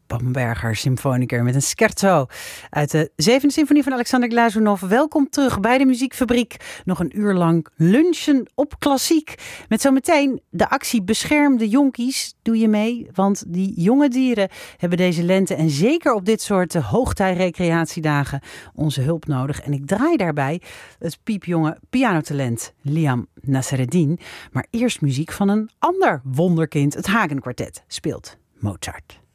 Bamberger symfoniker met een scherzo uit de 7e symfonie van Alexander Glazunov. Welkom terug bij de Muziekfabriek. Nog een uur lang lunchen op klassiek. Met zometeen de actie Bescherm de Jonkies. Doe je mee? Want die jonge dieren hebben deze lente en zeker op dit soort hoogtij-recreatiedagen onze hulp nodig. En ik draai daarbij het piepjonge pianotalent Liam Nassereddine. Maar eerst muziek van een ander wonderkind. Het Hagen Quartet speelt Mozart.